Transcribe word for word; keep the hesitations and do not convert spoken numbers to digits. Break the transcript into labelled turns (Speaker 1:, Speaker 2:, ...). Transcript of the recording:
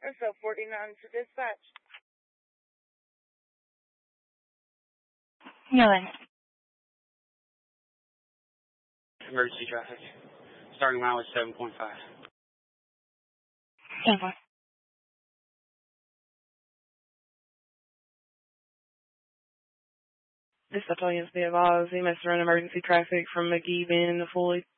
Speaker 1: So forty-nine to dispatch.
Speaker 2: Healing.
Speaker 3: Emergency traffic. Starting mile is seven point five.
Speaker 2: Tampa.
Speaker 4: This Italian's be advised. E M S run emergency traffic from McGee Bend to Floyd.